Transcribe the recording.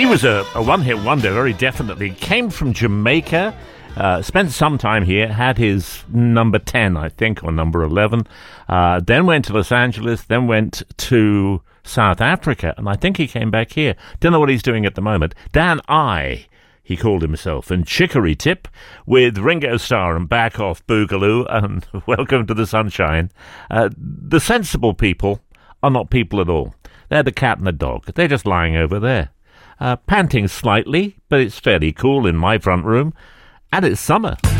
He was a one-hit wonder, very definitely. Came from Jamaica, spent some time here, had his number 10, I think, or number 11. Then went to Los Angeles, then went to South Africa, and I think he came back here. Don't know what he's doing at the moment. Dan I, he called himself, and Chicory Tip with Ringo Starr and Back Off Boogaloo, and Welcome to the Sunshine. The sensible people are not people at all. They're the cat and the dog. They're just lying over there. Panting slightly, but it's fairly cool in my front room, and it's summer.